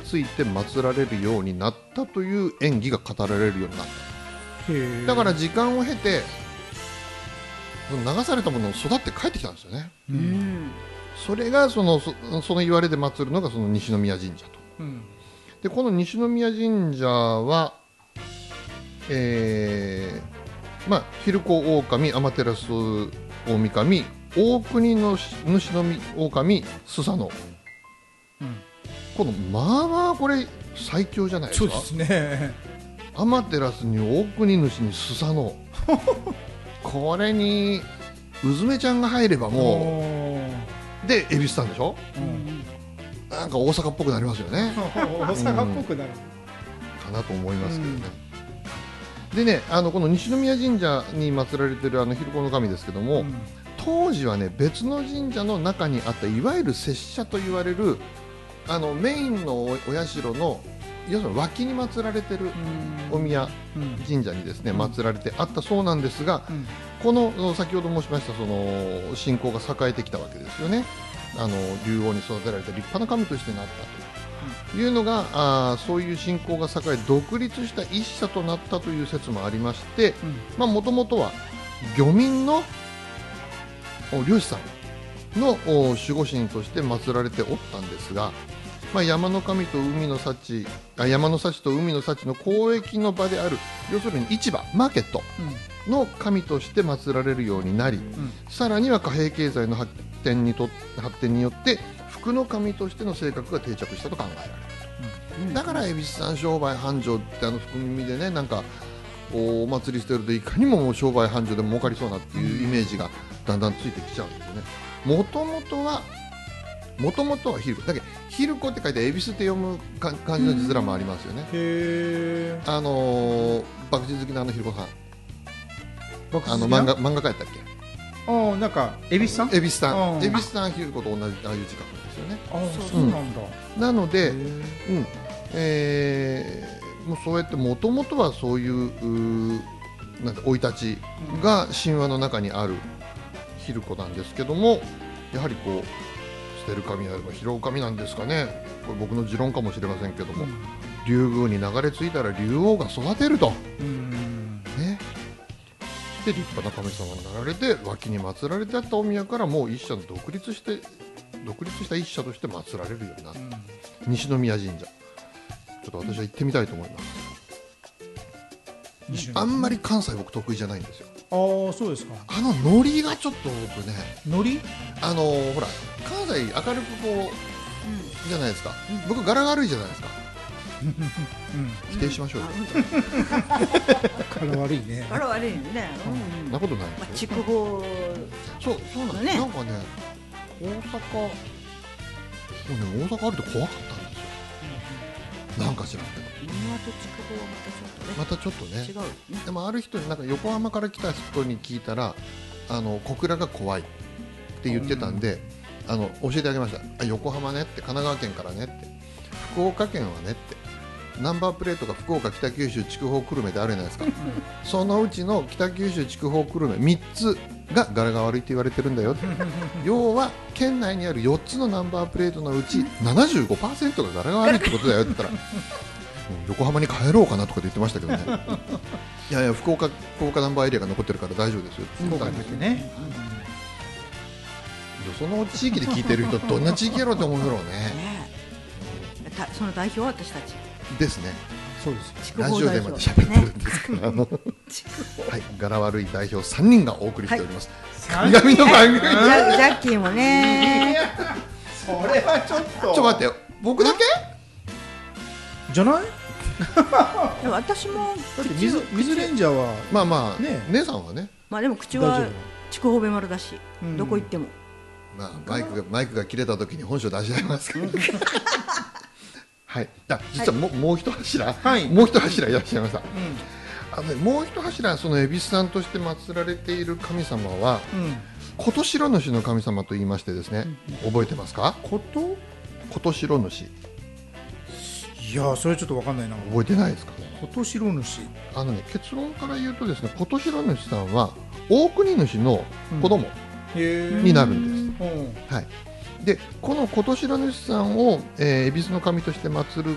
ついて祀られるようになったという演技が語られるようになった。だから時間を経て流されたものを育って帰ってきたんですよね。それがその言われで祀るのがその西宮神社と、でこの西宮神社は、昼子大神、天照大神、大国の主の大神、スサノ、このまあこれ最強じゃないですか。 そうですね。 天照に大国主にスサノこれにうずめちゃんが入ればもうで恵比寿さんでしょ、なんか大阪っぽくなりますよね。 大阪っぽくなる、 かなと思いますけどね。でね、この西宮神社に祀られている昼子の神ですけども、当時はね別の神社の中にあったいわゆる拙者と言われるメインのお社の要するに脇に祀られているお宮神社にですね祀られてあったそうなんですが、この先ほど申しましたその信仰が栄えてきたわけですよね。竜王に育てられた立派な神としてなったというのが、そういう信仰が栄え独立した一社となったという説もありまして、もともとは漁民の漁師さんの守護神として祀られておったんですが、山の神と海の幸、山の幸と海の幸の交易の場である要するに市場マーケットの神として祀られるようになり、さらには貨幣経済の発展によって福の神としての性格が定着したと考えられる、だから恵比寿さん商売繁盛って福耳でね、なんかお祭りしてるといかにも商売繁盛で儲かりそうなっていうイメージがだんだんついてきちゃうんですよね。もともとは昼子だけど、昼子って書いて恵比寿って読む感じの字面もありますよね。博打好きな昼子さん、漫画家やったっけ。 なんか恵比寿さん昼子と同じああいう字書くんですよね。 そうなんだ。 なのでもうそうやってもともとはそういうなんか生い立ちが神話の中にある昼子なんですけども、やはりこう捨てる神なれば拾う神なんですかね。これ僕の持論かもしれませんけども、竜宮に流れ着いたら竜王が育てると、ね、で立派な神様になられて脇に祀られてあったお宮からもう一社の独立した一社として祀られるようになった、西宮神社、ちょっと私は行ってみたいと思います。あんまり関西僕得意じゃないんですよ。 そうですか。 ノリがちょっと僕ね、 ノリほら関西明るくこう、じゃないですか、僕柄が悪いじゃないですか。否定しましょうよ。 柄悪いね。 柄悪いね。 そんなことないですよ。 筑豊そうなんです。なんかね、大阪歩いて怖かったんですよ。なんか知らんけど。 今と筑豊はまたちょっとね。 違う。 でもある人になんか横浜から来た人に聞いたら、小倉が怖いって言ってたんで、教えてあげました。横浜ねって、神奈川県からねって、福岡県はねって、ナンバープレートが福岡、北九州、筑豊、久留米であるじゃないですか。そのうちの北九州、筑豊、久留米3つが柄が悪いって言われてるんだよ。要は県内にある4つのナンバープレートのうち 75% が柄が悪いってことだよって言ったら横浜に帰ろうかなとか言ってましたけどね。いやいや、福岡ナンバーエリアが残ってるから大丈夫ですよ。 福岡だけね。 その地域で聞いてる人どんな地域やろうと思うだろうね。 その代表は私たちですね。 そうです。 ラジオでまで喋ってるんですから、はい、柄悪い代表3人がお送りしております。神々の番組。ジャッキーもね。 それはちょっと。 ちょっと待ってよ、僕だけ？ じゃない？ 私もだって水レンジャーはまあね、姉さんはね。 でも口は筑豊ベマルだし、どこ行っても。 マイクが切れた時に本性出し合いますから。はい、実はもう一柱、もう一柱いらっしゃいました。もう一柱、その恵比寿さんとして祀られている神様は、琴白主の神様と言いましてですね、覚えてますか？琴白主。 いや、それちょっと分かんないな。 覚えてないですか？ 琴白主。 結論から言うとですね、琴白主さんは大国主の子供になるんです。はい。でこの琴白主さんを恵比寿の神として祀る